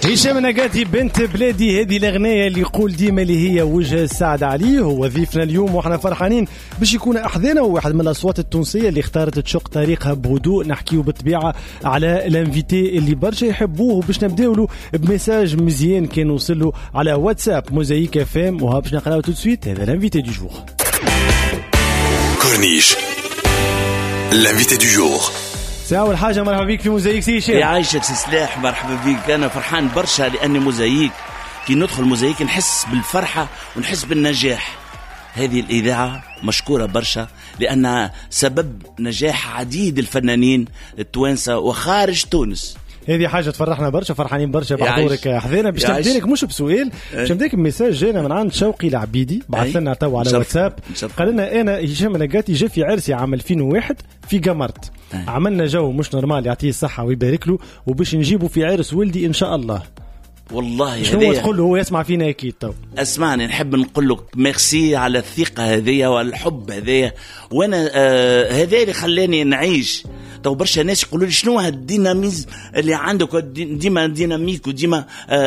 هشام نقاتي بنت بلادي، هذه الأغنية اللي يقول ديما اللي هي وجه السعد عليه. هو ضيفنا اليوم وحنا فرحانين باش يكون أحذنا، وواحد من الأصوات التونسية اللي اختارت تشق طريقها بهدوء. نحكيو بالطبيعة على الانفيتي اللي برشا يحبوه، وباش نبداو له بمساج مزيان كان وصل له على واتساب موزايك اف ام، وها باش نقراو تو سويت. هذا الانفيتي دو جور. كورنيش الانفيتي دو جور. أول حاجة مرحبا بيك في موزايك سي هشام. يعيشك سلاح، مرحبا بيك. أنا فرحان برشا لأني موزايك كي ندخل موزايك نحس بالفرحة ونحس بالنجاح. هذه الإذاعة مشكورة برشا لأنها سبب نجاح عديد الفنانين التوانسة وخارج تونس. هذه حاجة تفرحنا برشا، فرحانين برشا بحضورك حذينا. باش نبدالك مش بسؤال، باش نبدالك بمساج جانا من عند شوقي العبيدي، بعث لنا تو على واتساب. قال لنا أنا هشام نقاتي جا في عرسي عام 2001 في قمرت، عملنا جو مش نورمال، يعطيه الصحة ويبارك له، وباش نجيبه في عرس ولدي إن شاء الله. والله شنو تقول له؟ هو يسمع فينا أكيد. تو اسمعني، نحب نقول لك ميرسي على الثقة هذه والحب هذه، وأنا هذا اللي خلاني نعيش. تو برشا ناس يقولوا لي شنو هالديناميزم اللي عندك، ديما ديناميك وديما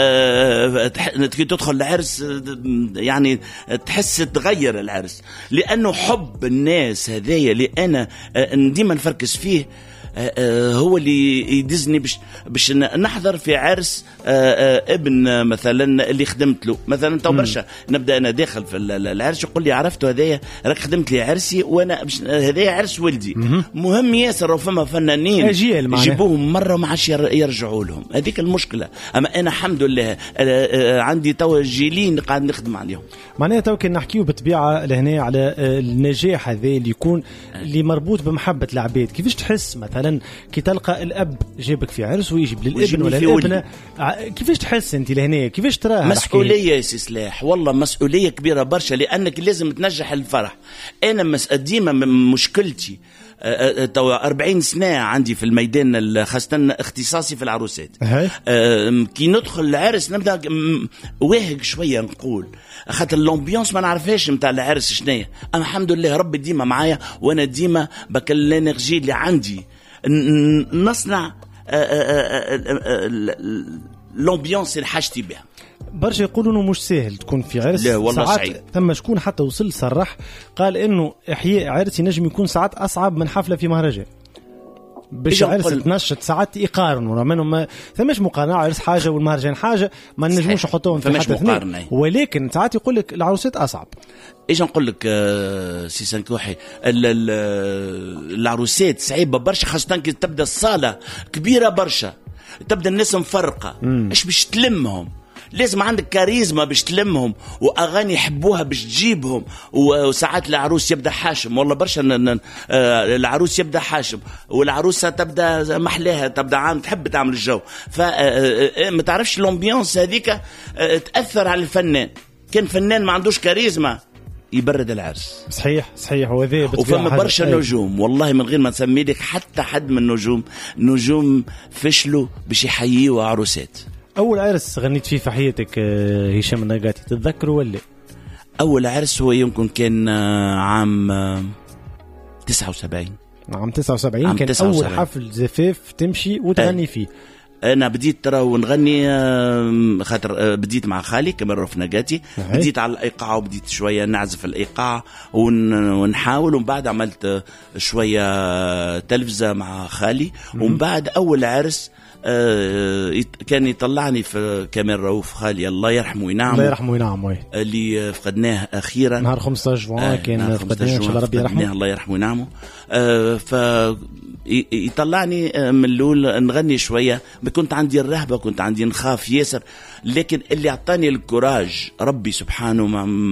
كي تدخل العرس يعني تحس تغير العرس، لأنه حب الناس هذايا اللي أنا ديما نفركز فيه هو اللي يدزني باش نحضر في عرس ابن مثلا اللي خدمت له. مثلا تو برشا نبدا انا داخل في العرس يقول لي عرفت هذايا راك خدمت لي عرسي وانا هذايا عرس ولدي. مهم ياسر، وفما فنانين يجيبوهم مره وما عادش يرجعوا لهم، هذيك المشكله. اما انا الحمد لله عندي تو جيلين قاعد نخدم عليهم. معناها تو كان نحكيو بالطبيعه لهنا على النجاح هذا اللي يكون اللي مربوط بمحبه العباد. كيفاش تحس مثلا كي تلقى الأب جيبك في عرس ويجيب للابن ولا الابنة، كيفاش تحس أنت لهنا؟ كيفاش تراها؟ مسؤولية يا سي سلاح، والله مسؤولية كبيرة برشا، لأنك لازم تنجح الفرح. أنا ديما مشكلتي 40 سنة عندي في الميدان، خاصة اختصاصي في العروسات. كي ندخل العرس نبدأ واهق شوية، نقول خاطر اللومبيونس ما نعرفهاش متاع العرس شنية. أنا الحمد لله ربي ديما معايا، وأنا ديما بكل الانرجي اللي عندي نصنع اللومبيونس اللي حاجتي بها. برشا يقولوا انه مش سهل تكون في عرس. لا والله ساعات صعيب. ثم شكون حتى وصل صرح قال انه احياء عرس ينجم يكون ساعات اصعب من حفله في مهرجان. باش عرس تنشط ساعات يقارنوا، ما ثماش مقارنه، عرس حاجه والمهرجان حاجه، ما نجموش نحطوهم في حتى اثنين، ولكن ساعات يقول لك العروسات اصعب. ايش نقول لك سي سنكوحي، العروسات صعيبه برشا، خاصه كي تبدا الصاله كبيره برشا، تبدا الناس مفرقه. ايش باش تلمهم؟ لازم عندك كاريزما باش تلمهم، واغاني يحبوها باش تجيبهم. وساعات العروس يبدا حاشم، والله برشا العروس يبدا حاشم، والعروسه تبدا محلاها، تبدا عام تحب تعمل الجو. فما تعرفش الامبيونس هذيك تاثر على الفنان. كان فنان ما عندوش كاريزما يبرد العرس. صحيح وذي. وفما برشا نجوم والله من غير ما نسمي لك حتى حد من نجوم فشلوا باش يحييوا عروسات. أول عرس غنيت فيه في حياتك هشام النقاتي تتذكره ولا؟ أول عرس هو يمكن كان عام 79. عام 79 كان 79. أول حفل زفاف تمشي وتغني فيه. أنا بديت ترى ونغني خاطر بديت مع خالي كمال رف نقاتي. بديت على الإيقاع وبديت شوية نعزف الإيقاع ونحاول، ومن بعد عملت شوية تلفزة مع خالي. ومن بعد أول عرس كان يطلعني في كمال رؤوف خالي الله يرحمه وينعمه. الله يرحمه وينعمه اللي فقدناه أخيرا نهار 15 جوان كان فقدناه، إن شاء الله ربي يرحمه. الله يرحمه وينعمه. يطلعني من الأول نغني شوية. كنت عندي الرهبة، كنت عندي نخاف ياسر، لكن اللي أعطاني الكوراج ربي سبحانه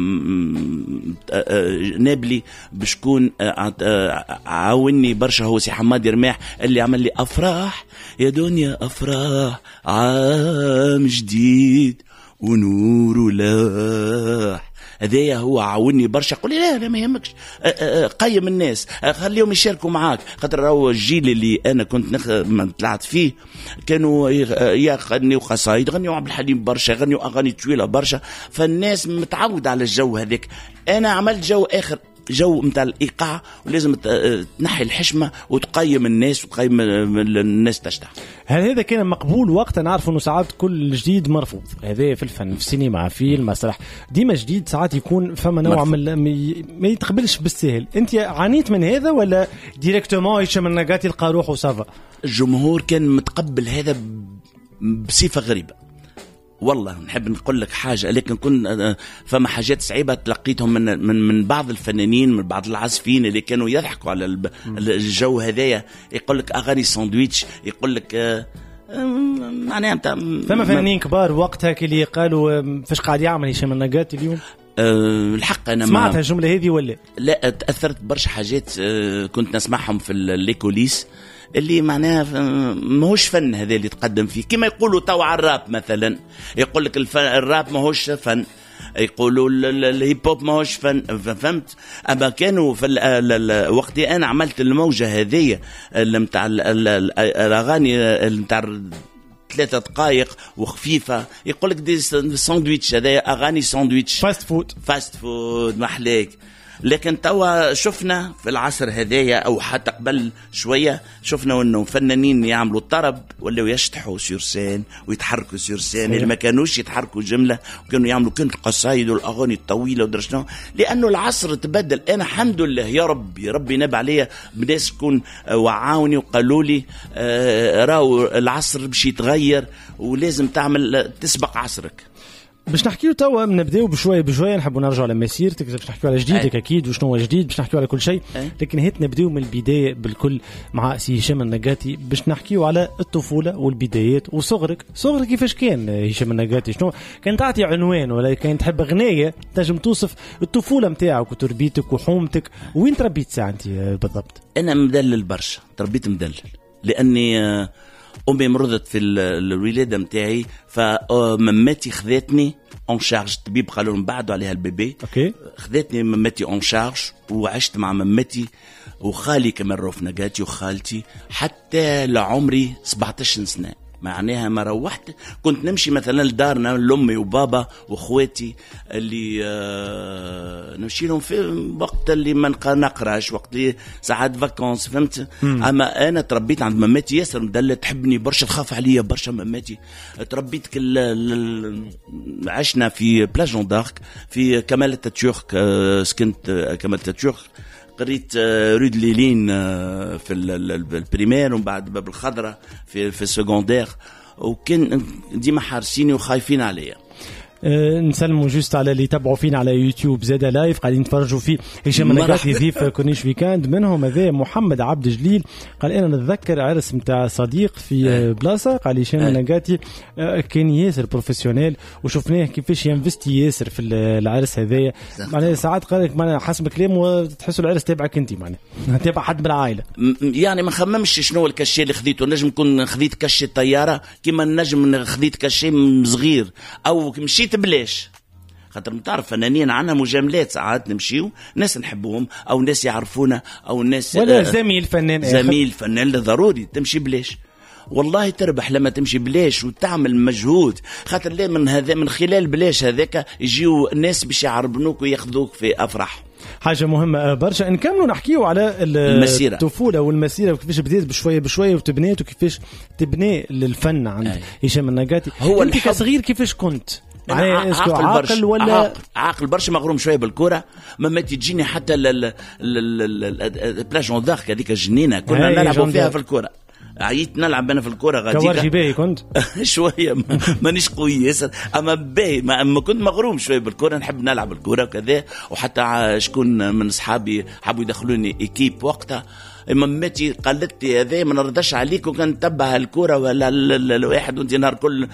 نابلي بشكون عاوني برشا، هو سي حماد رماح اللي عمل لي أفراح يا دنيا أفراح، عام جديد ونور لاح. هذايا هو عاوني برشا، قولي لا ما يهمكش، قيم الناس خليهم يشاركوا معاك. خاطر هو الجيل اللي انا كنت طلعت فيه كانوا يغنيوا قصايد، غنيوا عبد الحليم برشا، غنيوا اغاني طويله برشا، فالناس متعود على الجو هذاك. انا عملت جو اخر جو متاع الايقاع، ولازم تنحي الحشمه وتقيم الناس وتقيم الناس تشتح. هل هذا كان مقبول وقت؟ نعرف انه ساعات كل جديد مرفوض، هذا في الفن، في السينما، في المسرح، ديما جديد ساعات يكون فما نوع من ما يتقبلش بالسهل. انت عانيت من هذا ولا ديريكتومون هشام النقاتي لقى روحه صافا؟ الجمهور كان متقبل هذا بصفه غريبه. والله نحب نقول لك حاجه، لكن كن فما حاجات صعيبه تلقيتهم من بعض الفنانين، من بعض العازفين اللي كانوا يضحكوا على الجو هذايا. يقول لك اغاني ساندويتش، يقول لك معناها فما فنانين كبار وقتها اللي قالوا فاش قاعد يعمل هشام النقاتي اليوم. الحق انا سمعتها الجمله هذه ولا لا؟ تاثرت برشا حاجات كنت نسمعهم في الليكوليس اللي معناها ماهوش فن هذا اللي تقدم فيه. كما يقولوا توا على الراب مثلا، يقول لك الراب ماهوش فن، يقولوا الهيب هوب ماهوش فن، فهمت؟ اما كانوا في وقت انا عملت الموجه هذه نتاع الاغاني نتاع 3 دقائق وخفيفه، يقول لك دي ساندويتش، هذا اغاني ساندويتش، فاست فود محليك. لكن توا شفنا في العصر هذايا او حتى قبل شويه شفنا انه فنانين يعملوا الطرب ولاو يشطحوا سيرسين ويتحركوا سيرسين اللي ما كانوش يتحركوا جمله، وكانوا يعملوا كنت قصايد والاغاني الطويله ودرشنا، لانه العصر تبدل. انا الحمد لله يا ربي ناب عليا بناس تكون وعاوني وقالوا لي راهو العصر باش يتغير ولازم تعمل تسبق عصرك. باش نحكيو توا نبداو بشويه نحبوا نرجعوا على مسيرتك، باش نحكيو على جديدك اكيد وشنو هو جديد، باش نحكيو على كل شيء، لكن هيت نبداو من البدايه بالكل مع سي هشام النقاتي، باش نحكيو على الطفوله والبدايات وصغرك. صغرك كيفاش كان هشام النقاتي؟ شنو كان تعطي عنوان ولا كان تحب غنايه تنجم توصف الطفوله نتاعك وتربيتك وحومتك؟ وين تربيت ساعتي بالضبط؟ انا مدلل برشا، تربيت مدلل لاني امي مرضت في الولاده نتاعي، فمماتي خذتني اون شارج. الطبيب قالوا من بعده عليها البيبي، خذتني مماتي اون شارج وعشت مع مماتي وخالي كمان روف نقاتي وخالتي حتى لعمري 17 سنه. معناها ما روحت، كنت نمشي مثلا لدارنا لأمي وبابا واخواتي اللي نمشي لهم في وقت اللي ما نقراش، وقت اللي ساعات فاكونس، فهمت؟ اما انا تربيت عند ماماتي ياسر مدلة، تحبني برشا، تخاف عليا برشا ماماتي. تربيت عشنا في بلاجون دارك في كمال اتاتورك، سكنت كمال اتاتورك، قريت رود ليلين في البريمير، ومن بعد باب الخضرة في السكوندير، وكان ديما حارسيني وخايفين عليا. نسلموا جوست على اللي يتابعوا فينا على يوتيوب زادا لايف قاعدين يتفرجوا في هشام النقاتي ضيف كورنيش ويكاند. منهم هذا محمد عبد جليل قال انا نتذكر عرس متاع صديق في بلاصه، قال هشام النقاتي كان ياسر بروفيسيونيل وشفناه كيفاش ينفستي ياسر في العرس هذايا. معناها ساعات قال لك معناها حسب كلامه تحسوا العرس تابعك انت، معناها تابع حد من العائله. يعني ما خممش شنو الكاشي اللي خذيته، نجم نكون خذيت كاشي الطياره كيما نجم خذيت كاشي صغير او مشيت بلاش، خاطر متعرف فنانين عنا مجاملات ساعات نمشيو ناس نحبوهم او ناس يعرفونا او ناس ولا زميل فنان، زميل فنان ضروري تمشي بلاش. والله تربح لما تمشي بلاش وتعمل مجهود، خاطر ليه من خلال بلاش هذاك يجيو الناس باش يعربنوك وياخذوك في افراح. حاجة مهمة برشا. نكملوا نحكيو على المسيرة، الطفولة والمسيرة وكيفاش بديت بشوية وتبنيت وكيفاش تبني للفن عند هشام النقاتي. هو انت كصغير كيفاش كنت؟ عاقل ولا عاقل برشا، مغروم شويه بالكره. مامتي تجيني حتى بلاجون دارك هذيك الجنينه كنا نلعبوا فيها في الكره. عييت نلعب انا في الكره غاديك كوارجي باهي كنت شويه مانيش قوي ياسر، اما باهي ما كنت مغروم شويه بالكره، نحب نلعب الكره وكذا. وحتى شكون من اصحابي حبوا يدخلوني ايكيب وقتها، مامتي قالت لي هذا ما نرضاش عليك وكان نتبع الكره ولا الواحد وانت نهار كل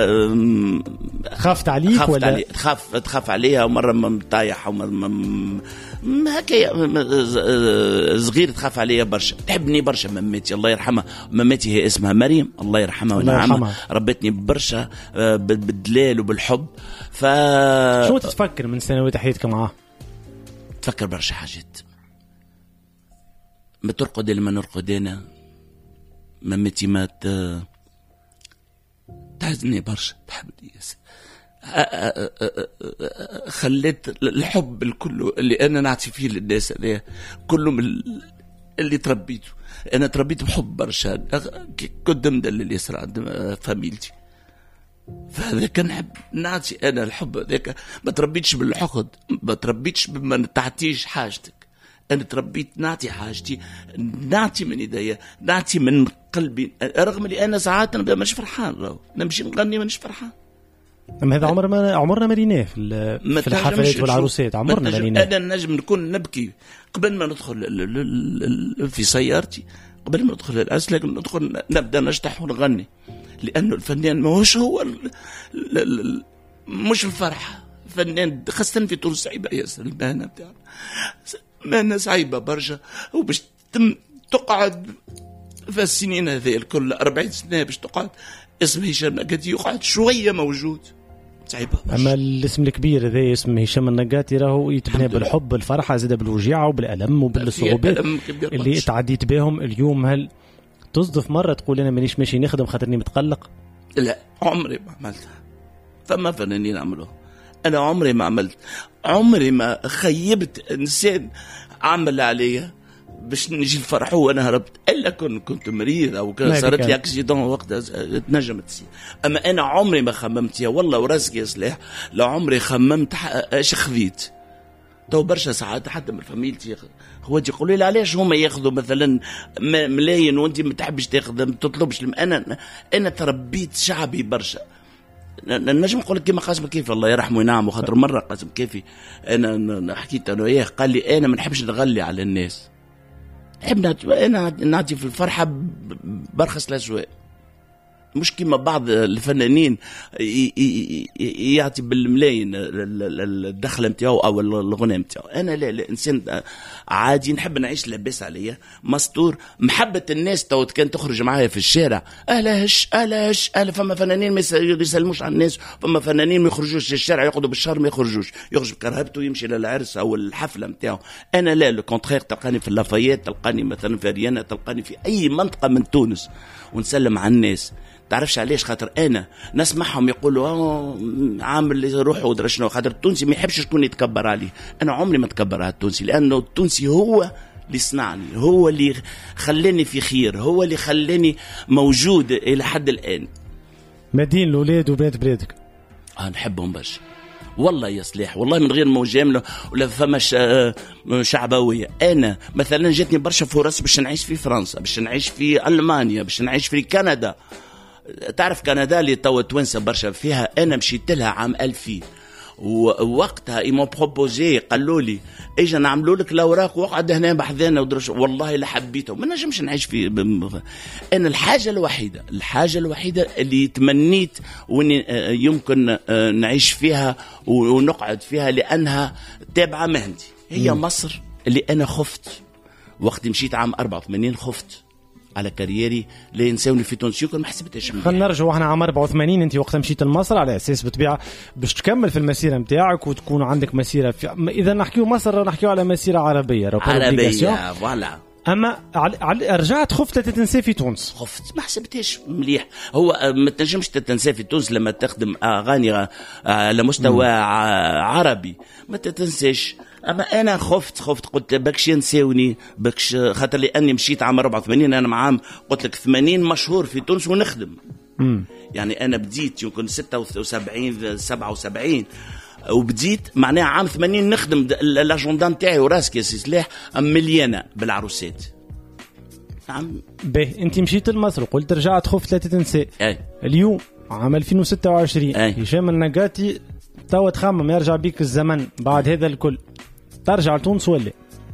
خافت عليك ولا تخاف عليها، ومره طايح هكايا صغير تخاف عليا برشا، تحبني برشا مامتي الله يرحمها. مامتي هي اسمها مريم الله يرحمها ونعمها، ربتني برشا بالدلال وبالحب. شو تتفكر من سنوات حياتك معاه؟ تفكر برشا حاجات، ما ترقد لما نرقد انا. مامتي ما تحزني برشا، تحبني خليت الحب الكل اللي انا نعطي فيه للناس اللي كله من اللي تربيته. انا تربيت بحب برشا، كنت مدلل اليسرى عند فاميلتي، فهذا كان نحب نعطي انا الحب هذاك. ما تربيتش بالحقد، ما تربيتش بما تعطيش حاجتك. انا تربيت نعطي حاجتي، نعطي من ايديا، نعطي من قلبي، رغم اللي انا ساعات نبدا مش فرحان، نمشي نغني مانيش فرحان. اما هذا عمرنا ما ريناه في الحفلات والعروسات، عمرنا ما ريناه. انا نجم نكون نبكي قبل ما ندخل في سيارتي، قبل ما ندخل العرس، لكن ندخل نبدا نشطح ونغني، لانه الفنان ماهوش هو مش الفرحه. فنان خاصه في تونس صعيبه ياسر، المهنه بتاعنا مهنه صعيبه برشا، وباش تقعد في السنين هذه الكل 40 سنه باش تقعد اسم هشام النقاتي يقعد شويه موجود، صعيبه برشا. اما الاسم الكبير هذا اسم هشام النقاتي راهو يتبنى بالحب، بالفرحه، زاد بالوجيعه وبالالم وبالصعوبات اللي تعديت بهم اليوم. هل تصدف مره تقول انا مانيش ماشي نخدم خاطرني متقلق؟ لا، عمري ما عملتها. فما فنانين عملوها، انا عمري ما عملت، عمري ما خيبت انسان عمل عليا باش نجي الفرح وانا هربت، الا كنت مريض او كان صارت لي اكسيدون وقتها تنجم تصير. اما انا عمري ما خممت، يا والله وراسك يا سلاح، لا عمري خممت ايش خذيت. تو برشا ساعات حتى من فاميلتي هو يقولوا لي علاش هما ياخذوا مثلا ملايين وانت ما تحبش تاخذ، ما تطلبش. انا تربيت شعبي برشا. نجم نقول لك كيما قاسم كيفي الله يرحمه وينعمه، خاطر مره قاسم كيفي انا حكيت انا وياه، قال لي انا ما نحبش نغلي على الناس، نحب انا نعطي في الفرحه برخص الاسواق، مش كيما بعض الفنانين يعطي بالملايين الدخله نتاعو او الغنى نتاعو. انا لا انسان عادي، نحب نعيش لاباس عليا مستور. محبه الناس تو كان تخرج معايا في الشارع، اهلا فما فنانين ما يسلموش على الناس، فما فنانين ما يخرجوش للشارع، يقعدوا بالشهر ما يخرجوش، يخرج بكرهبته يمشي للعرس او الحفله نتاعو. انا لا، لو كونترير، تلقاني في اللافايات، تلقاني مثلا في ريانا، تلقاني في اي منطقه من تونس ونسلم على الناس. تعرفش علاش؟ خاطر انا نسمعهم يقولوا عامل روحه ودرا شنو، خاطر التونسي ما يحبش شكون يتكبر عليه. انا عمري ما اتكبر على التونسي، لانه التونسي هو اللي صنعني، هو اللي خلاني في خير، هو اللي خلاني موجود الى حد الان. مدين الاولاد وبنات بلادك نحبهم برشا والله يا صليح، والله من غير مجامله ولا فماش شعبويه. انا مثلا جاتني برشا فرص باش نعيش في فرنسا، باش نعيش في المانيا، باش نعيش في كندا. تعرف كندا اللي توا توانسه برشا فيها، انا مشيت لها عام 2000 ووقتها ايمون بروبوزي، قالوا لي اجا نعملوا لك الاوراق واقعد هنا بحذانا ودرش. والله لا حبيته، ما نجمش نعيش في انا الحاجه الوحيده اللي تمنيت واني يمكن نعيش فيها ونقعد فيها لانها تابعه مهنتي، هي مصر. اللي انا خفت وقت مشيت عام 84، خفت على كاريري لا ينسوني في تونس، يمكن ما حسبتش. خلينا نرجعوا احنا عام 84، انت وقت مشيت لمصر على اساس بالطبيعه باش تكمل في المسيره نتاعك وتكون عندك مسيره اذا نحكيو مصر نحكيو على مسيره عربيه فوالا. اما رجعت خفت تتنسى في تونس؟ خفت، ما حسبتش مليح. هو ما تنجمش تتنسى في تونس لما تخدم اغاني على مستوى عربي، ما تتنساش. اما انا خفت قلت بكش ينساوني، بكش خاطر لاني مشيت عام 84، انا عام قلت لك 80 مشهور في تونس ونخدم. يعني انا بديت يمكن 76 77 وبديت معناها عام 80 نخدم الاجندا نتاعي وراسك يا سي سلاح مليانه بالعروسات. نعم به انت مشيت لمصر وقلت رجعت خفت لا تنسى. اليوم عام 2026 هشام النقاتي توا تخمم يرجع بيك الزمن بعد هذا الكل، ترجع لتونس ولا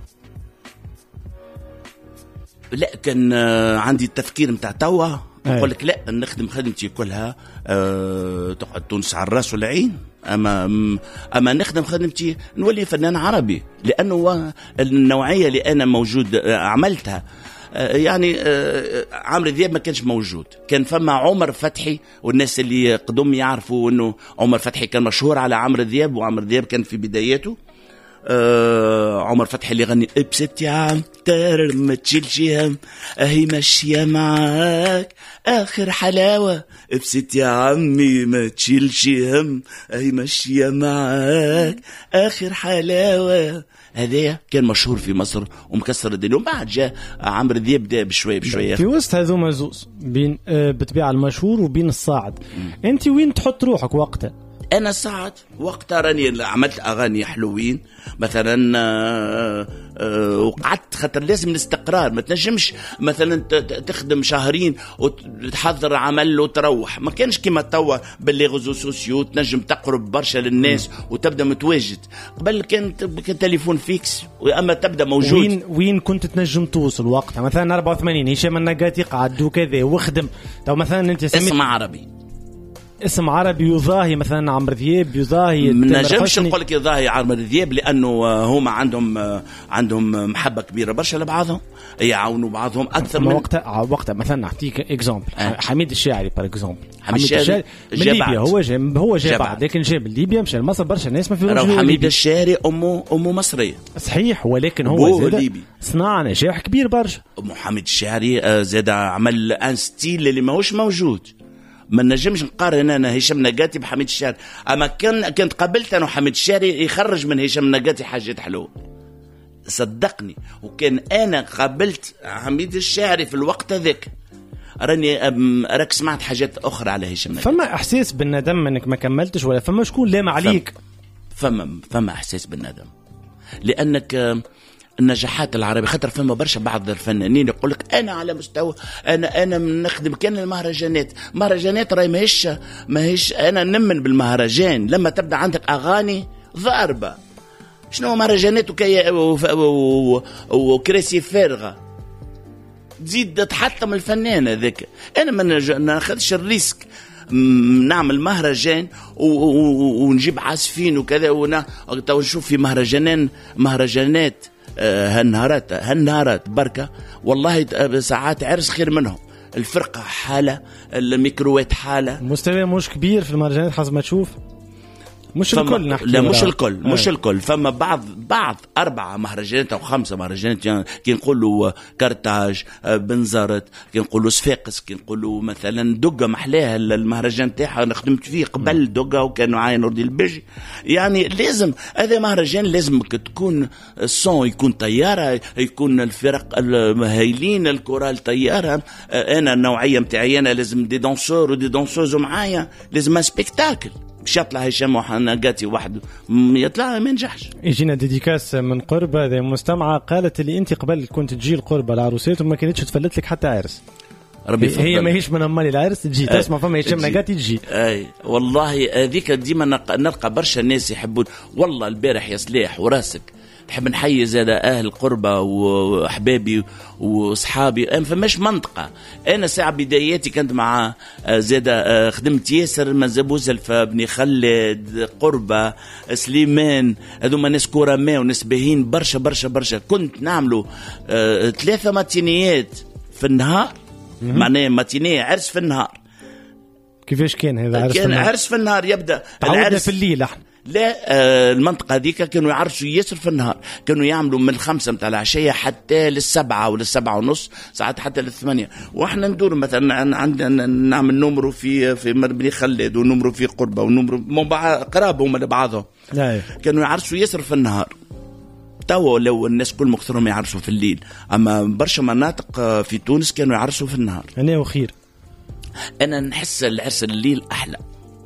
لا؟ كان عندي التفكير متاع توا نقول لك لا، نخدم خدمتي كلها تقعد تونس على الراس والعين. اما نخدم خدمتي نولي فنان عربي، لانه النوعيه اللي انا موجود عملتها. يعني عمرو دياب ما كانش موجود، كان فما عمر فتحي، والناس اللي قدم يعرفوا انه عمر فتحي كان مشهور على عمرو دياب، وعمرو دياب كان في بداياته. عمر فتحي اللي غني ابست يا عم ترر ما تشيلش هم اهي ماشيه معاك اخر حلاوه ابست يا عمي ما تشيلش هم اهي ماشيه معاك اخر حلاوه. هذا كان مشهور في مصر ومكسر الدنيا. ومن بعد جاء عمرو دياب دا بشويه بشويه. في وسط هذوما زوز بين بتبيع المشهور وبين الصاعد، انت وين تحط روحك وقتها؟ انا صعد وقتها راني عملت اغاني حلوين مثلا، وقعدت خاطر لازم الاستقرار. ما تنجمش مثلا تخدم شهرين وتحضر عمل وتروح. ما كانش كيما توا باللي غزو سوسيو تنجم تقرب برشا للناس وتبدا متواجد. قبل كان تليفون فيكس، واما تبدا موجود. وين كنت تنجم توصل وقتها؟ مثلا 84 هشام النقاتي قعد وكذا وخدم. تو مثلا انت اسم عربي، اسم عربي يضاهي مثلا عمرو دياب، يضاهي ما نجمش نقول لك يضاهي عمرو دياب، لانه هما عندهم محبه كبيره برشا لبعضهم، يعاونوا بعضهم اكثر من وقتها مثلا نعطيك اكزامبل. حميد الشاعري بار اكزامبل، حميد الشاعري من ليبيا، هو جاء بعد، لكن جاء من ليبيا مشى لمصر. برشا ناس ما فيهمش. حميد الشاعري امه مصريه صحيح، ولكن هو زاد صنع نجاح كبير برشا. حميد الشاعري زاد عمل ان ستيل اللي ماهوش موجود. ما نجمش نقارن انا هشام نقاتي بحميد الشاعري. اما كنت قابلت انا وحميد الشاعري يخرج من هشام نقاتي حاجات حلوه صدقني. وكان انا قابلت حميد الشاعري في الوقت هذاك راني راك سمعت حاجات اخرى على هشام نقاتي. فما احساس بالندم انك ما كملتش، ولا فما شكون لام عليك؟ فما احساس بالندم، لانك النجاحات العربية خاطر فما برشا بعض الفنانين يقول لك انا على مستوى انا نخدم كان المهرجانات. مهرجانات راهي ماهيش انا نمن بالمهرجان لما تبدا عندك اغاني ضاربه. شنو مهرجانات وكراسي فارغه تزيد تحطم الفنان هذاك. انا ما ناخذش الريسك نعمل مهرجان ونجيب عازفين وكذا. تو نشوف في مهرجانات هالنهارات بركة والله ساعات عرس خير منهم. الفرقة حالة، الميكروات حالة، مستوى مش كبير في المهرجانات حسب ما تشوف. مش الكل نحكي. لا مش الكل. فما بعض 4 مهرجانات أو 5 مهرجانات. يعني كي نقولوا كارتاج، بنزرت، كي نقولوا صفاقس، كي نقولوا مثلا دقة محلاها المهرجان تاعها نخدمت فيه قبل دقة وكان معايا نوردي البيجي. يعني لازم هذا مهرجان لازم تكون الصون يكون طيارة، يكون الفرق المهايلين الكورال طيارة. أنا النوعية متاعي أنا لازم دي دانسور ودي دانسوز معايا، لازم سبيكتاكل. مش يطلع هشام نقاتي وحده يطلع ما ينجحش. يجينا ديديكاس من قربة. هذه مستمعة قالت اللي انت قبل كنت تجي القربة العروسات وما كانتش تفلت لك حتى عرس. ربي يفضل. هي ماهيش من امال العرس تجي تسمع فما هشام نقاتي تجي. اي والله هذيك ديما نلقى برشا ناس يحبون. والله البارح يا صلاح وراسك نحب نحيي زاد اهل قربة واحبابي واصحابي. ما فماش منطقه. انا ساعه بداياتي كنت مع زاد خدمت ياسر مزبوزلفة بني خالد قربة سليمان. هذوما ناس كرماء وناس باهين برشا برشا برشا. كنت نعملوا 3 ماتينيات في النهار. معناه ماتينيه عرس في النهار. كيفاش كان هذا عرس؟ كان عرس في النهار. يبدا العرس في الليل. احنا لا المنطقة هذيك كانوا يعرسوا ياسر في النهار. كانوا يعملوا من 5 متاع العشية حتى لل7 ولل7:30 ساعات حتى لل8. واحنا ندور مثلا عندنا نعمل نمرو في بني خالد ونمرو في قربة ونمرو قراب هما لبعضهم. كانوا يعرسوا ياسر في النهار. توا لو الناس كل مكثرهم يعرسوا في الليل. اما برشا مناطق في تونس كانوا يعرسوا في النهار. انا وخير انا نحس العرس الليل احلى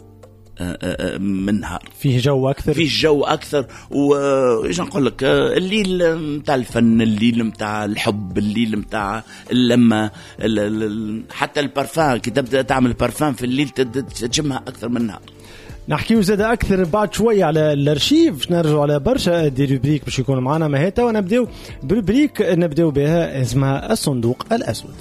من نهار. فيه جو اكثر وايش نقول لك الليل متاع الفن، الليل متاع الحب، الليل متاع لما حتى البارفان كي تبدا تعمل بارفان في الليل تجمها اكثر من النهار. نحكيو زاد اكثر بعد شويه على الارشيف. نرجعوا على برشا دي روبريك باش يكونوا معنا مهاتا، ونبداو بروبريك نبداو بها اسمها الصندوق الاسود.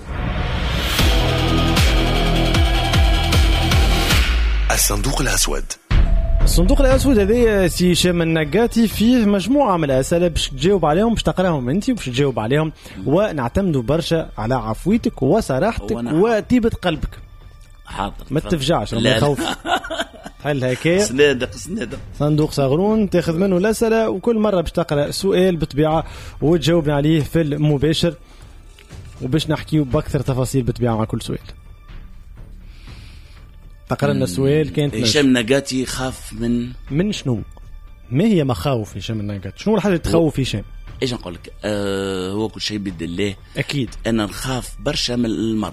الصندوق الأسود. الصندوق الأسود هذا سي هشام النقاتي فيه مجموعة من الأسئلة باش تجاوب عليهم، باش تقراهم أنت وباش تجاوب عليهم، ونعتمدوا برشا على عفويتك وصراحتك وطيبة قلبك. حاضر. ما تفجعش، ما تخوف. حل هكايا صنادق صندوق صغرون تاخذ منه الأسئلة، وكل مرة باش تقرأ سؤال بالطبيعة وتجاوبنا عليه في المباشر، وباش نحكيه بأكثر تفاصيل بالطبيعة مع كل سؤال. تقرأ لنا السؤال. كانت هشام نقاتي خاف من شنو؟ ما هي مخاوف هشام النقاتي؟ شنو الحاجة اللي تخوف هشام؟ ايش نقول لك؟ هو كل شيء بيد الله. اكيد انا نخاف برشا من المرض،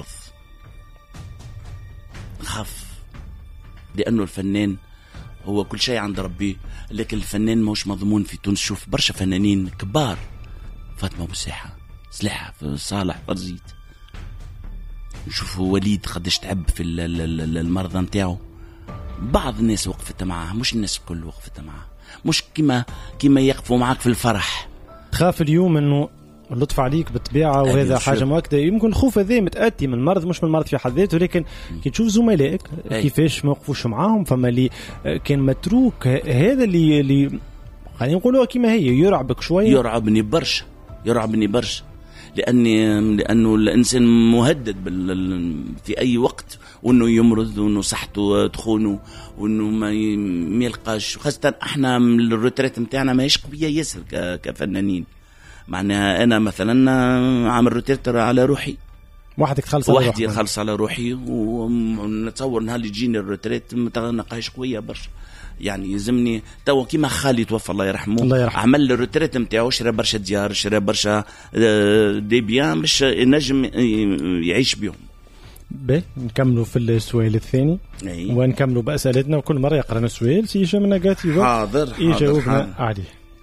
نخاف لانه الفنان هو كل شيء عند ربي، لكن الفنان ماهوش مضمون في تونس. شوف برشا فنانين كبار، فاطمه بوساحه، سلاحه، صالح فرزيد، نشوفوا وليد قداش تعب في المرضى نتاعو. بعض الناس وقفت معاه، مش الناس الكل وقفت معاه، مش كيما يقفوا معاك في الفرح. تخاف اليوم انه اللطف عليك بالطبيعة، وهذا حاجة مؤكدة. يمكن الخوف هذا متأتي من المرض، مش من المرض في حد ذاته، لكن كي تشوف زملائك كيفاش ما وقفوش معاهم، فما اللي كان متروك، هذا اللي خلينا نقولوا كيما هي يرعبك شوية. يرعبني برشا لأنه الإنسان مهدد في أي وقت، وأنه يمرض، وأنه صحته تخونه، وأنه ما يلقاش. خاصة احنا الروتريت متاعنا ما هيش قوية ياسر كفنانين. معناها أنا مثلا عامل روتريت على روحي، وحدي خلص على روحي، ونتصور نهار اللي يجيني الروتريت نقاش قوية برشا. يعني يلزمني توا كيما خالي توفى الله يرحمه، عمل الروتريت نتاعو، شرى برشا ديار، شرى برشا دي بيان باش ينجم يعيش بهم. نكملوا في السؤال الثاني ونكملوا بأسئلتنا، وكل مرة يقرأنا السؤال سي هشام النقاتي حاضر يجاوبنا عليه.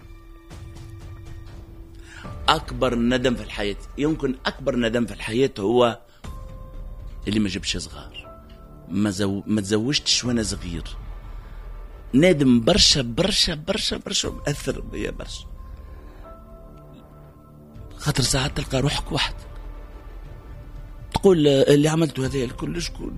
أكبر ندم في الحياة، يمكن أكبر ندم في الحياة هو اللي ما جبش صغار، ما تزوجتش وأنا صغير. نادم برشا برشا برشا برشا، مأثر بيا برشا، خاطر ساعات تلقى روحك وحدك تقول اللي عملته هذا الكل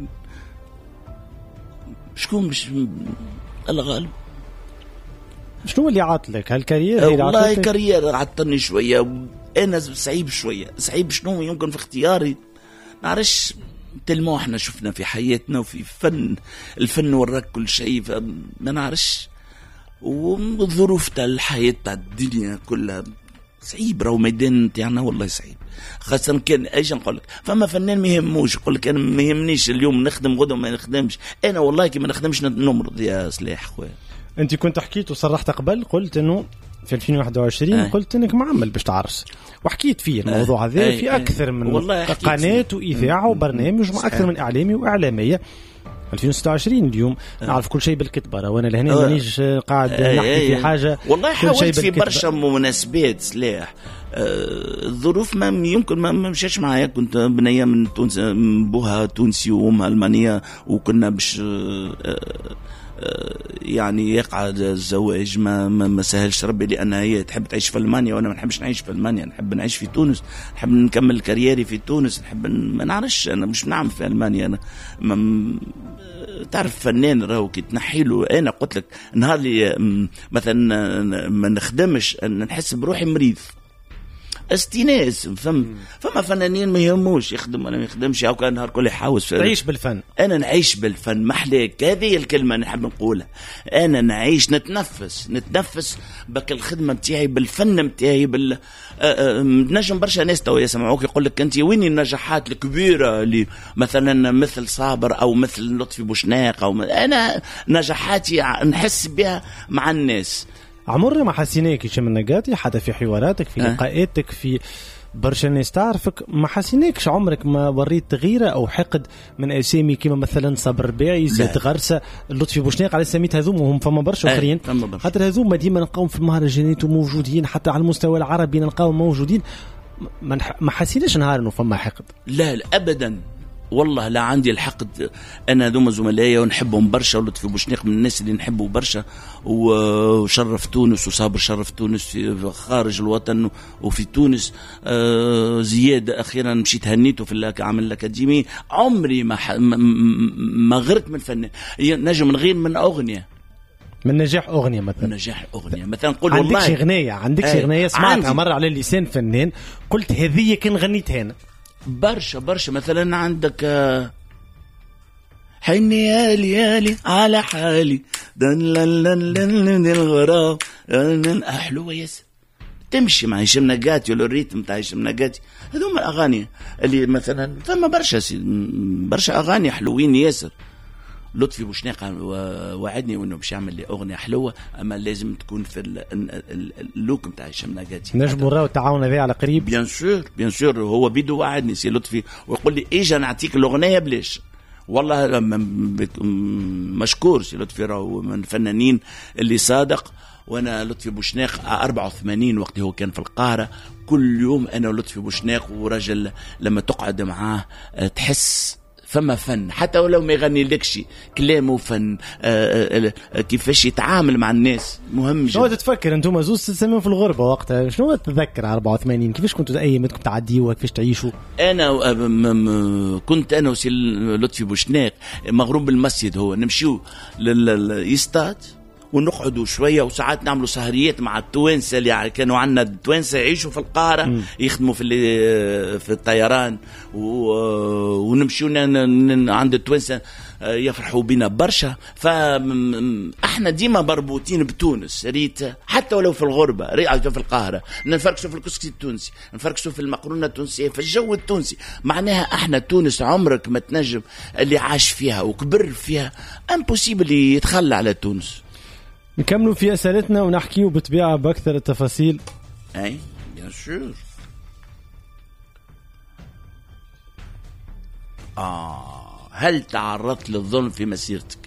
شكون مش الله غالب. شنو اللي عاطلك هالكارير؟ والله كارير عطني شوية، أنا صعيب شوية، صعيب شنو يمكن في اختياري، نعرفش. تلمو احنا شفنا في حياتنا وفي الفن وراك كل شيء، فما نعرفش. والظروف تاع الحياة تاع الدنيا كلها صعيب، راهو ميدان تاعنا والله صعيب. خاصة كان ايش نقول لك، فما فنان ما يهموش يقول لك انا ما يهمنيش اليوم نخدم غدا ما نخدمش. انا والله كي ما نخدمش نمرض يا سلاح خويا. انت كنت حكيت وصرحت قبل، قلت انه في 2021 قلت انك معمل باش تعرس، وحكيت فيه الموضوع هذا في اكثر من قناة واذاعة وبرنامج، مع اكثر من اعلامي واعلامية. 2026 اليوم نعرف كل شيء بالكتبة، وانا لهنا مانيش قاعد نحكي في حاجة. والله حاولت في برشا مناسبات سلاح، الظروف ما يمكن ما مشاش معايا. كنت بنية من تونس، بوها تونسي وامها المانية، وكنا باش يعني يقع الزواج ما سهلش ربي، لأن هي تحب تعيش في ألمانيا وأنا ما نحبش نعيش في ألمانيا، نحب نعيش في تونس، نحب نكمل كاريري في تونس، نحب ما نعرفش أنا مش نعمل في ألمانيا. أنا تعرف فنان راهو كي تنحيله. أنا قلت لك نهار لي مثلا ما نخدمش نحس بروحي مريض، استئناس. فما فنانين ما يهموش يخدم ولا ما يخدمش، او كان نهار كله يحاوس تعيش بالفن. انا نعيش بالفن محلاك، هذه الكلمه نحب نقولها. انا نعيش نتنفس بك الخدمه نتاعي بالفن نتاعي نجم برشا ناس تو يسمعوك يقول لك انت وين النجاحات الكبيره اللي مثلا مثل صابر او مثل لطفي بوشناق، او انا نجاحاتي نحس بها مع الناس. عمرنا ما حسيناك هشام النقاتي حتى في حواراتك في لقاءاتك في برشا ناس تعرفك، ما حسيناكش عمرك ما وريت تغييره او حقد من اسامي كما مثلا صبر رباعي، زيد غرسه، لطفي بوشناق، على سميت هذوم وهم فما برشا اخرين. خاطر هذوم ديما نلقاهم في المهرجانات وموجودين، حتى على المستوى العربي نلقاهم موجودين. ما حسيناش نهار انه فما حقد؟ لا ابدا والله، لا عندي الحقد. انا هذوما زملائي ونحبهم برشا، ولطفي بوشناق من الناس اللي نحبه برشا، وشرف تونس، وصابر شرف تونس في خارج الوطن وفي تونس. زياد اخيرا مشيت هنيته في العمل الاكاديمي. عمري ما غرت من فن، نجم نغير من اغنيه، من نجاح أغنية مثلا. نجاح أغنية مثلا نقول والله عندك أغنية سمعتها مرة على لسان فنان قلت هذه كان غنيتها أنا؟ برشا مثلا عندك حني يا ليالي على حالي دن الغرام حلوة ياسر تمشي مع هشام نقاتي ولا الريتم تاع هشام نقاتي. هذوما الأغاني اللي مثلا ثم برشا أغاني حلوين ياسر. لطفي بوشناق وعدني انه باش يعمل لي اغنيه حلوه، اما لازم تكون في اللوك نتاع هشام نقاتي. نجموا نراو التعاون هذا على قريب. بيان سور هو بيدو وعدني سي لطفي ويقول لي اجا نعطيك الاغنيه بلاش. والله مشكور سي لطفي، راهو من الفنانين اللي صادق. وانا لطفي بوشناق 84 وقت هو كان في القاهره، كل يوم انا ولطفي بوشناق ورجل لما تقعد معاه تحس فما فن، حتى ولو ما يغني لكش كلامه فن. كيفاش يتعامل مع الناس مهم جدا. شنو تتفكر انتم زوز تسمون في الغربه وقتها؟ شنو تتذكر 84 كيفاش كنتوا اياماتكم تعديوها، كيفاش تعيشوا؟ انا كنت انا وسي لطفي بوشناق مغروم بالمسجد، هو نمشيو لليستاد ونقعدوا شويه، وساعات نعملوا سهريات مع التوانسه اللي كانوا عندنا. التوانسه يعيشوا في القاهره يخدموا في الطيران، ونمشيو عند التوانسه يفرحوا بنا برشا. فاحنا ديما مربوطين بتونس، ريت حتى ولو في الغربه، ريت في القاهره نفركشوا في الكسكسي التونسي، نفركشوا في المقرونه التونسيه، في الجو التونسي. معناها احنا تونس عمرك ما تنجم اللي عاش فيها وكبر فيها امبوسيبل يتخلى على تونس. نكملوا في أسئلتنا ونحكيوا بطبيعة بأكثر التفاصيل. أي بيان سور. هل تعرضت للظلم في مسيرتك؟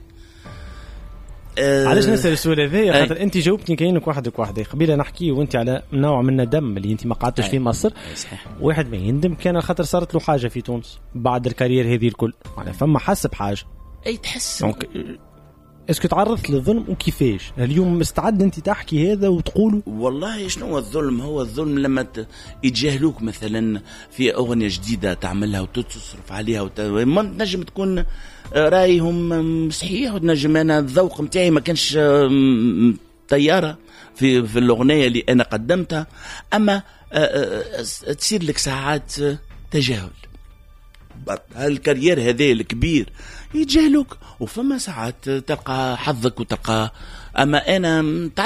علاش نسأل السؤال هذا؟ خاطر أنت جاوبتني كأنك وحدة قبيلة نحكي وأنت على نوع من الندم اللي أنت ما قعدتش في مصر. صحيح. واحد ما يندم كان خاطر صارت له حاجة في تونس بعد الكارير هذه الكل، يعني فما حسب حاجة. أي تحس. اسكو تعرضت للظلم وكيفاش؟ اليوم مستعد انت تحكي هذا وتقوله؟ والله شنو هو الظلم؟ هو الظلم لما يتجاهلوك مثلا في اغنيه جديده تعملها وتصرف عليها ما تنجم تكون رايهم صحيح، وتنجم انا الذوق نتاعي ما كانش طياره في الاغنيه اللي انا قدمتها، اما تصير لك ساعات تجاهل. هالكارير هذا الكبير يتجاهلوك، وفما ساعات تلقى حظك وتلقى. اما انا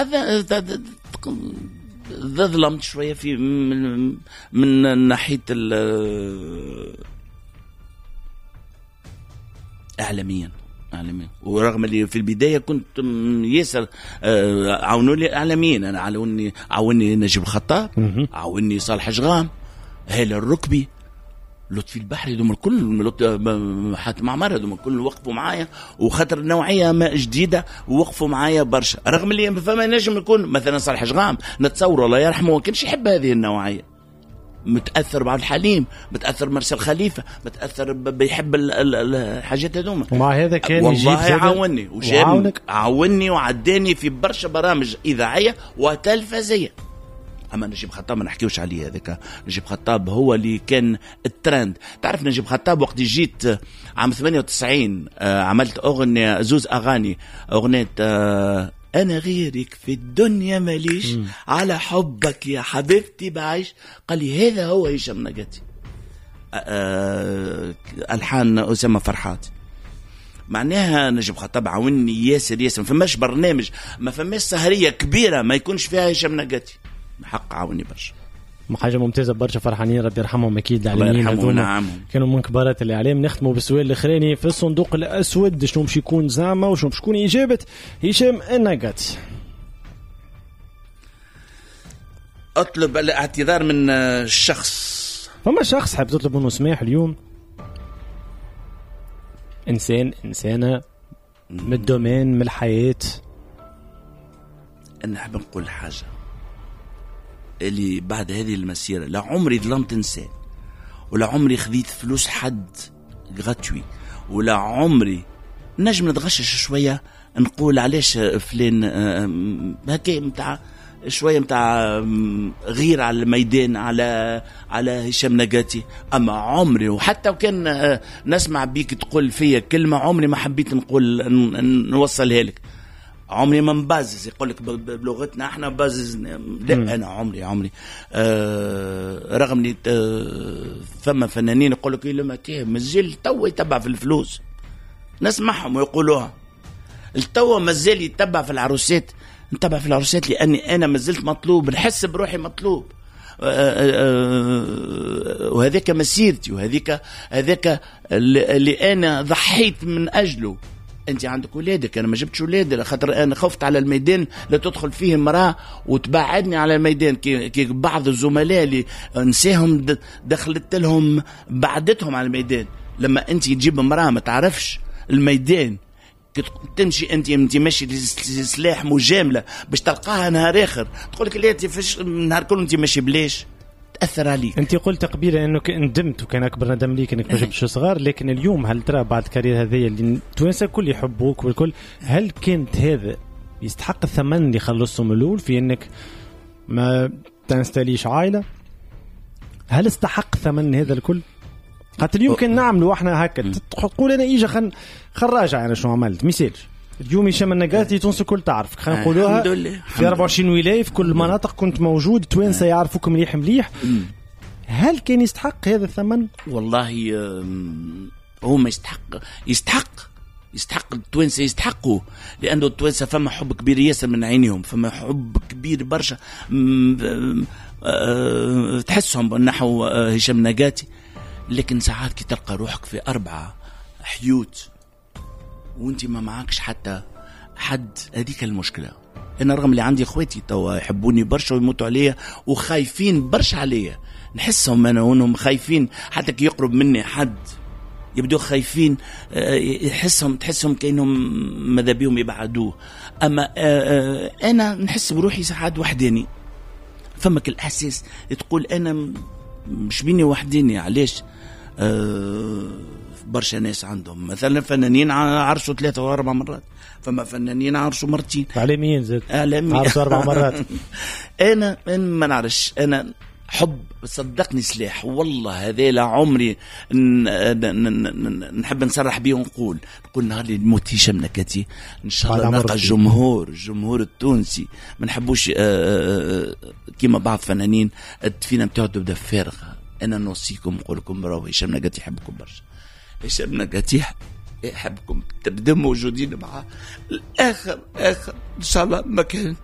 ظلمت شويه في من ناحيه اعلاميا، ورغم اللي في البدايه كنت ياسر عاونوا لي اعلاميين. انا عاوني نجيب الخطاب، عاوني صالح جغام، هلا الركبي، لطفي البحري، دوم الكل حاتم عمار، دوم الكل وقفوا معايا، وخاطر نوعيه ما جديده ووقفوا معايا برشا. رغم اللي فما نجم يكون مثلا صالح جغام نتصور الله يرحمه ما كانش يحب هذه النوعيه، متاثر بعبد الحليم، متاثر مرسل خليفه، متاثر بيحب الحاجات هذوما. ومع هذا كان والله عاوني عاوني وعداني في برشا برامج اذاعيه وتلفزيه. اما نجيب خطاب ما نحكيوش عليه، هذاك نجيب خطاب هو اللي كان الترند. تعرف نجيب خطاب وقت جيت عام 98 عملت اغنيه زوز اغاني، اغنيه انا غيرك في الدنيا ماليش، على حبك يا حبيبتي بعيش. قال لي هذا هو هشام نقاتي، الحان اسامه فرحات. معناها نجيب خطاب عاوني ياسر. ما فماش برنامج، ما فماش سهريه كبيره ما يكونش فيها هشام نقاتي، حق عاوني برشا. حاجه ممتازه برشا، فرحانين ربي يرحمهم. اكيد الاعلاميين هذوما كانوا من كبارات الاعلام. نختموا بالسؤال الاخراني في الصندوق الاسود، شنو باش يكون زعما وشنو باش تكون اجابه هشام النقاتي؟ اطلب الاعتذار من الشخص. فما شخص حاب تطلب منه سماح اليوم؟ انسانه من الدومين من الحياه. انا حاب نقول حاجه اللي بعد هذه المسيرة، لا عمري ظلمت إنسان، ولا عمري خذيت فلوس حد غتوي، ولا عمري نجم نتغشش شوية نقول علاش فلان هكا متاع شوية متاع غير على الميدان على هشام نقاتي. أما عمري وحتى وكان نسمع بيك تقول فيا كلمة عمري ما حبيت نقول نوصلها لك. عمري ما مبازز، يقولك بلغتنا احنا بازز. لا انا عمري رغم اني فما فنانين يقولك لما كيه مازال تو يتبع في الفلوس. نسمعهم ويقولوها. التوا مازال يتبع في العروسات، نتبع في العروسات لأني أنا مازلت مطلوب، نحس بروحي مطلوب، وهذاك مسيرتي، هذاك اللي أنا ضحيت من أجله. أنت عندك ولادك، أنا ما جبتش ولادي خاطر أنا خفت على الميدان لا تدخل فيه المرأة وتبعدني على الميدان، كي بعض الزملاء اللي نساهم دخلت لهم بعدتهم على الميدان. لما أنت تجيب امرأة ما تعرفش الميدان، تمشي انت ماشي سلاح مجامله باش تلقاها نهار اخر تقول لك ليه فاش نهار كله انت ماشي بلاش، تاثر عليك. انت قلت قبيله انك ندمت وكان اكبر ندم ليك انك ما جبتش صغار، لكن اليوم هل ترى بعد كارير هذه اللي التوانسه الكل يحبوك والكل، هل كانت هذا يستحق الثمن اللي خلصتهم الاول في انك ما تنستليش عائله؟ هل استحق ثمن هذا الكل؟ قلت يمكن نعملوا احنا هكا تقول انا ايجا خراجع انا شنو عملت مثال اليوم هشام النقاتي تونس الكل تعرفك خلينا نقولوها في 24 ولايه في كل المناطق كنت موجود، توانسه يعرفوك مليح. هل كان يستحق هذا الثمن؟ والله هو ما يستحق التوانسه يستحقوا، لانه التوانسه فما حب كبير ياسر من عينيهم، فما حب كبير برشا تحسهم نحو هشام النقاتي. لكن ساعات كي تلقى روحك في 4 حيوت وانت ما معكش حتى حد، هذيك المشكلة. انا رغم اللي عندي اخواتي توا يحبوني برشا ويموتوا عليا وخايفين برشا عليا، نحسهم انا وانهم خايفين حتى كي يقرب مني حد يبدو خايفين، تحسهم كأنهم ماذا بيهم يبعدوه. اما انا نحس بروحي ساعات وحداني، فمك الاحساس تقول انا مش بيني وحديني. علاش؟ برشا ناس عندهم مثلا فنانين عرسوا 3 و4 مرات، فما فنانين عرسوا مرتين، اعلاميين زاد عرسوا 4 مرات. انا ما نعرفش، انا حب صدقني سلاح والله. هذا لا عمري نحب نصرح بيه ونقول نهار اللي نموت هشام النقاتي ان شاء الله نلقى الجمهور التونسي ما نحبوش كيما بعض فنانين الدفينه نتاعو تبدا فارغه. انا نوصيكم نقول لكم براو هشام النقاتي يحبكم برشا، هشام النقاتي يحبكم، تبدأ موجودين معاه الاخر ان شاء الله مكان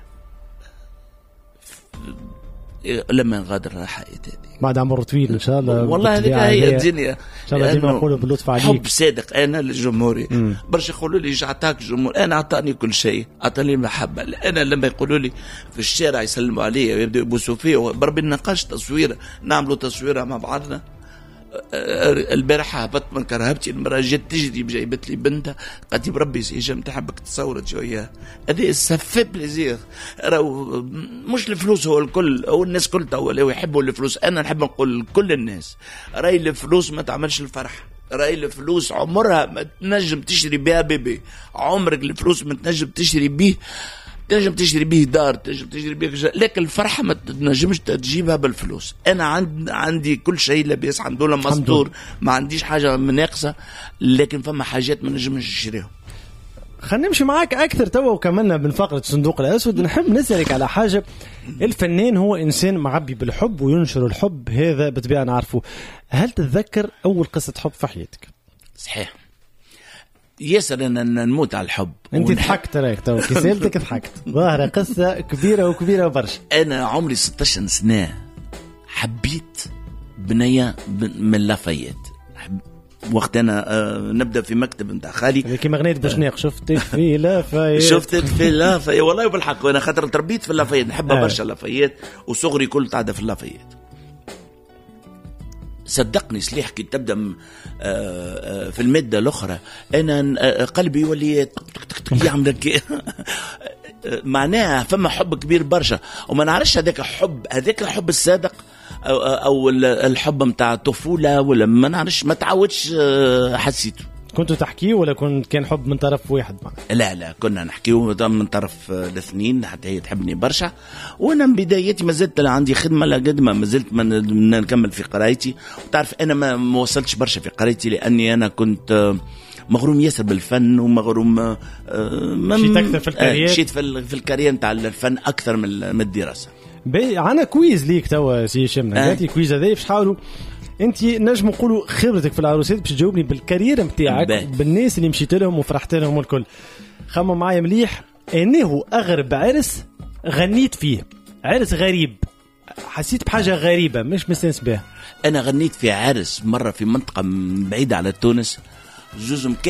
لما نغادر الحياة هذه بعد عمر طويل ان شاء الله. والله هذيك هي الدنيا ان شاء الله ديما نقولوا باللطف عليك. حب صادق انا للجمهوري، برشا يقولوا لي جعتك جمهور، انا اعطاني كل شيء، اعطاني المحبه. انا لما يقولوا لي في الشارع يسلموا علي ويبداو يبوسوا فيه بربي نناقش تصويره، نعملوا تصويره مع بعضنا. البارحة هبط من كرهبتي، المرأة جت تجري بجايبت لي بنتها قالت لي بربي هشام تحبك تصورت شوية. هذه السفة بليزير، راهو مش الفلوس هو الكل، هو الناس كل توا يحبوا الفلوس. أنا نحب نقول كل الناس راي الفلوس ما تعملش الفرح، راي الفلوس عمرها ما تنجم تشتري بها بيبي، عمرك الفلوس ما تنجم تشتري بيه، تنجم تشتري به دار، تنجم تشتري به، لكن الفرحة ما تنجمش تجيبها بالفلوس. أنا عندي كل شيء لاباس، الحمد لله مستور، ما عنديش حاجة ناقصة، لكن فما حاجات ما نجمش نشتريها. خلينا نمشي معاك أكثر توا وكملنا من فقرة الصندوق الأسود. نحب نسألك على حاجة، الفنان هو إنسان معبي بالحب وينشر الحب، هذا بطبيعة نعرفه. هل تتذكر أول قصة حب في حياتك؟ صحيح ياسر أنا نموت على الحب. أنت ضحكت رايك تو كسالتك ضحكت، ظاهرة قصة كبيرة وبرشا. أنا عمري 16 سنة حبيت بنية من لافايت، وقت أنا نبدأ في مكتب نتاع خالي كيما غنيت بشناق شفتك في لافايت، شفتك في لافايت والله بالحق. وأنا خاطر تربيت في لافايت، نحبها برشا لافايت، وصغري كل تعدى في لافايت. صدقني سليح كي تبدأ في المادة الأخرى أنا قلبي يولي يعمل معناها فما حب كبير برشا، وما نعرفش هذاك الحب الصادق أو الحب متاع الطفولة، ولا ما نعرفش، ما تعودش حسيته. كنتوا تحكيه ولا كان حب من طرف واحد معنا؟ لا كنا نحكيه من طرف الاثنين، حتى هي تحبني برشا. وانا من بدايتي ما زلت عندي خدمه لقد ما زلت نكمل في قرايتي. وتعرف انا ما وصلتش برشا في قرايتي لاني انا كنت مغروم ياسر بالفن، ومغروم مشيت اكثر في الكارير، مشيت في الكارير نتاع الفن اكثر من الدراسه. عنا كويز ليك توا سي هشام النقاتي. كويز هذا باش نحاولوا انت نجم نقولوا خبرتك في العروسات باش تجاوبني بالكارير نتاعك بالناس اللي مشيت لهم وفرحت لهم والكل. خمم معايا مليح، انه هو اغرب عرس غنيت فيه، عرس غريب حسيت بحاجه غريبه مش مستانس بها. انا غنيت في عرس مره في منطقه بعيده على تونس، زوز